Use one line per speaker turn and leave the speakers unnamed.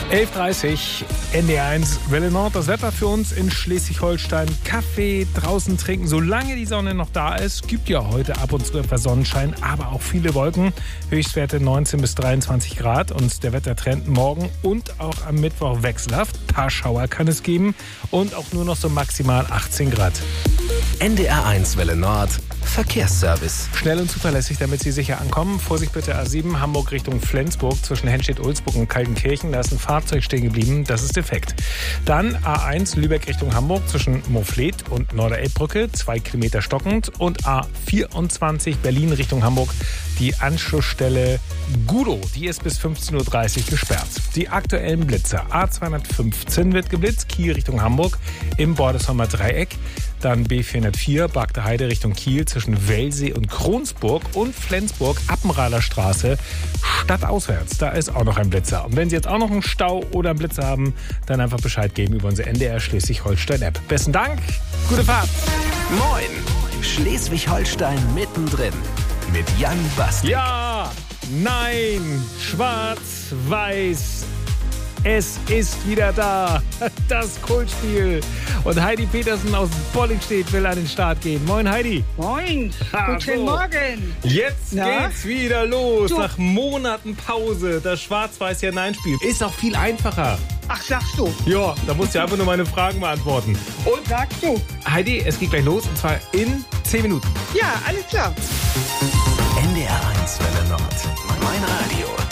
11.30 NDR1 Welle Nord. Das Wetter für uns in Schleswig-Holstein. Kaffee draußen trinken, solange die Sonne noch da ist. Gibt ja heute ab und zu etwas Sonnenschein, aber auch viele Wolken. Höchstwerte 19 bis 23 Grad. Und der Wettertrend morgen und auch am Mittwoch wechselhaft. Ein paar Schauer kann es geben. Und auch nur noch so maximal 18 Grad.
NDR1 Welle Nord. Verkehrsservice.
Schnell und zuverlässig, damit Sie sicher ankommen. Vorsicht bitte A7 Hamburg Richtung Flensburg zwischen Henstedt-Ulzburg und Kaltenkirchen. Da ist ein Fahrzeug stehen geblieben, das ist defekt. Dann A1 Lübeck Richtung Hamburg zwischen Moorfleet und Norderelbbrücke, 2 Kilometer stockend. Und A24 Berlin Richtung Hamburg, die Anschlussstelle Gudow, die ist bis 15.30 Uhr gesperrt. Die aktuellen Blitze. A215 wird geblitzt, Kiel Richtung Hamburg im Bordesheimer Dreieck. Dann B404 Bagde Heide Richtung Kiel zwischen Wellsee und Kronsburg und Flensburg Appenrader Straße stadtauswärts. Da ist auch noch ein Blitzer. Und wenn Sie jetzt auch noch einen Stau oder einen Blitzer haben, dann einfach Bescheid geben über unsere NDR Schleswig-Holstein-App. Besten Dank, gute Fahrt.
Moin, Schleswig-Holstein mittendrin mit Jan Bastik.
Ja, nein, schwarz, weiß. Es ist wieder da, das Kultspiel. Und Heidi Petersen aus Bollingstedt will an den Start gehen. Moin Heidi.
Moin, guten Morgen.
Jetzt geht's wieder los.
Du.
Nach Monaten Pause. Das Schwarz-Weiß-Ja-Nein-Spiel ist auch viel einfacher.
Ach, sagst du?
Ja, da musst du einfach nur meine Fragen beantworten. Und
Sagst du?
Heidi, es geht gleich los und zwar in 10 Minuten.
Ja, alles klar.
NDR1 Welle Nord. Mein Radio.